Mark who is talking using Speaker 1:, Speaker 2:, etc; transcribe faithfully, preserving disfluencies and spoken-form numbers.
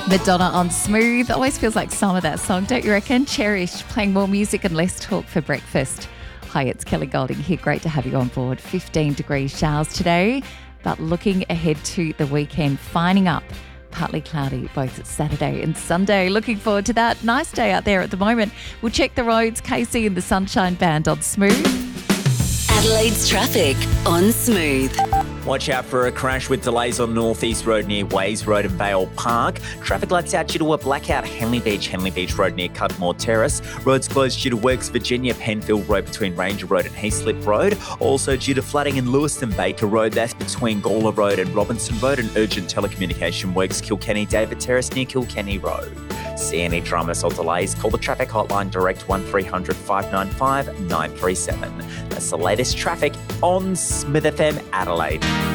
Speaker 1: Madonna on Smooth. Always feels like summer, that song, don't you reckon? Cherish, playing more music and less talk for breakfast. Hi, it's Kelly Golding here. Great to have you on board. fifteen degree showers today, but looking ahead to the weekend, finding up partly cloudy both Saturday and Sunday. Looking forward to that. Nice day out there at the moment. We'll check the roads. Casey and the Sunshine Band on Smooth.
Speaker 2: Adelaide's traffic on Smooth.
Speaker 3: Watch out for a crash with delays on North East Road near Ways Road and Vale Park. Traffic lights out due to a blackout Henley Beach, Henley Beach Road near Cudmore Terrace. Roads closed due to works Virginia Penfield Road between Ranger Road and Heathslip Road. Also due to flooding in Lewiston Baker Road, that's between Gawler Road and Robinson Road, and urgent telecommunication works Kilkenny David Terrace near Kilkenny Road. See any dramas or delays, call the traffic hotline direct one three hundred five nine five nine three seven. That's the latest traffic on Smith F M Adelaide.